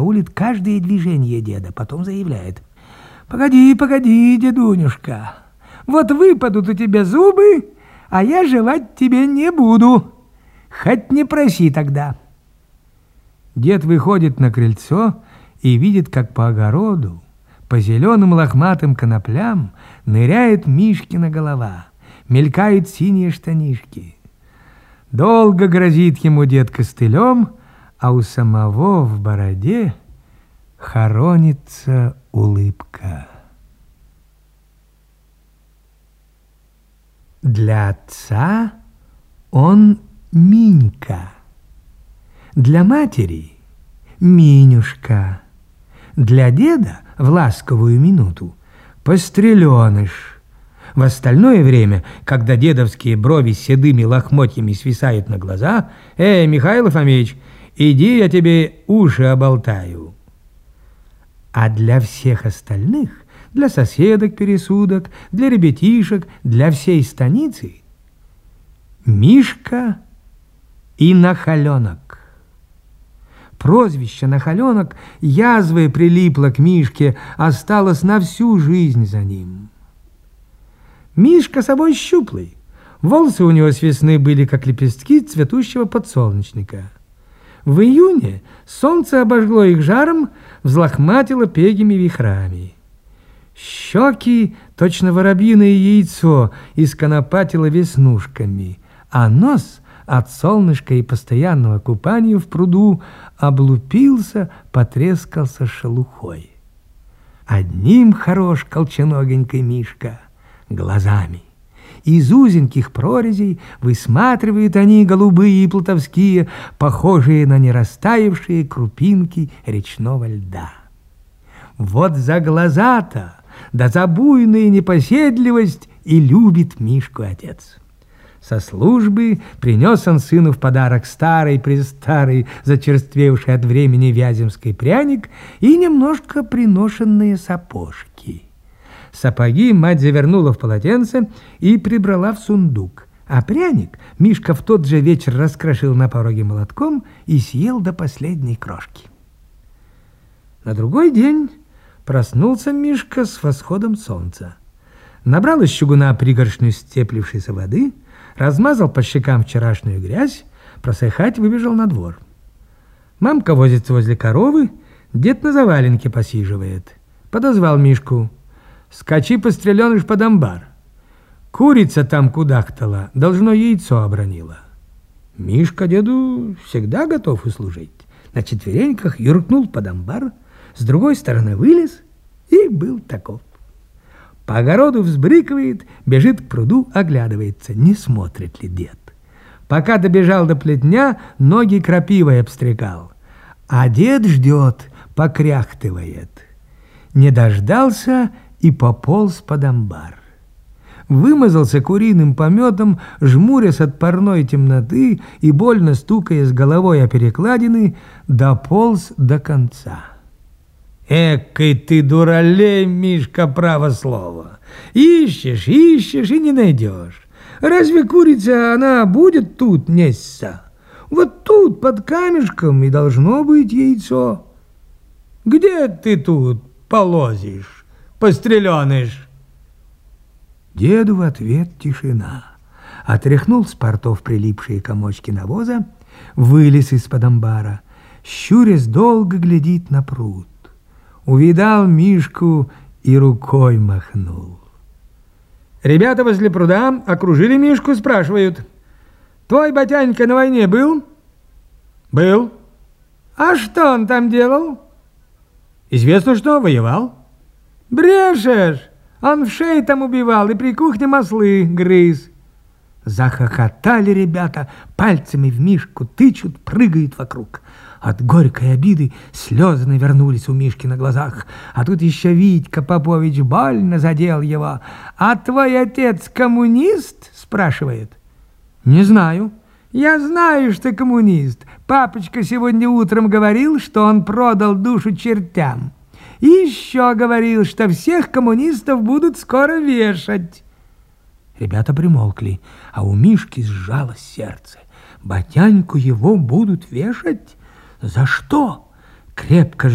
караулит каждое движение деда, потом заявляет: «Погоди, погоди, дедунюшка, вот выпадут у тебя зубы, а я жевать тебе не буду, хоть не проси тогда». Дед выходит на крыльцо и видит, как по огороду, по зеленым лохматым коноплям ныряет Мишкина голова, мелькают синие штанишки. Долго грозит ему дед костылем, а у самого в бороде хоронится улыбка. Для отца он Минька, для матери Минюшка, для деда в ласковую минуту постреленыш. В остальное время, когда дедовские брови с седыми лохмотьями свисают на глаза: Михаил Фомич, иди, я тебе уши оболтаю. А для всех остальных, для соседок-пересудок, для ребятишек, для всей станицы Мишка и Нахаленок. Прозвище Нахаленок язвой прилипло к Мишке, осталось на всю жизнь за ним. Мишка собой щуплый, волосы у него с весны были, как лепестки цветущего подсолнечника. В июне солнце обожгло их жаром, взлохматило пегими вихрами. Щеки, точно воробьиное яйцо, исконопатило веснушками, а нос от солнышка и постоянного купания в пруду облупился, потрескался шелухой. Одним хорош колченогенький Мишка — глазами. Из узеньких прорезей высматривают они голубые и плутовские, похожие на нерастаявшие крупинки речного льда. Вот за глаза-то, да за буйную непоседливость и любит Мишку отец. Со службы принес он сыну в подарок старый-престарый, зачерствевший от времени вяземский пряник и немножко приношенные сапожки. Сапоги мать завернула в полотенце и прибрала в сундук, а пряник Мишка в тот же вечер раскрошил на пороге молотком и съел до последней крошки. На другой день проснулся Мишка с восходом солнца. Набрал из чугуна пригоршню степлившейся воды, размазал по щекам вчерашнюю грязь, просыхать выбежал на двор. Мамка возится возле коровы, дед на заваленке посиживает. Подозвал Мишку: «Скачи, постреленыш, под амбар. Курица там кудахтала, должно яйцо обронила». Мишка деду всегда готов услужить. На четвереньках юркнул под амбар, с другой стороны вылез и был таков. По огороду взбрыкивает, бежит к пруду, оглядывается, не смотрит ли дед. Пока добежал до плетня, ноги крапивой обстригал, а дед ждет, покряхтывает. Не дождался и пополз под амбар. Вымазался куриным пометом, жмурясь от парной темноты и больно стукая с головой о перекладины, дополз до конца. Экой ты дуралей, Мишка, право слово. Ищешь, ищешь и не найдешь. Разве курица, она будет тут несся? Вот тут, под камешком, и должно быть яйцо. Где ты тут полозишь, постреленыш? Деду в ответ тишина. Отряхнул с портов прилипшие комочки навоза, вылез из-под амбара, щурясь долго глядит на пруд. Увидал Мишку и рукой махнул. Ребята возле пруда окружили Мишку, спрашивают: «Твой батянька на войне был?» «Был». «А что он там делал?» «Известно, что воевал». «Брешешь! Он в шее там убивал и при кухне маслы грыз». Захохотали ребята, пальцами в Мишку тычут, прыгают вокруг. От горькой обиды слезы навернулись у Мишки на глазах. А тут еще Витька Попович больно задел его. «А твой отец коммунист?» – спрашивает. «Не знаю». «Я знаю, что коммунист. Папочка сегодня утром говорил, что он продал душу чертям. И еще говорил, что всех коммунистов будут скоро вешать». Ребята примолкли, а у Мишки сжалось сердце. Батяньку его будут вешать? За что? Крепко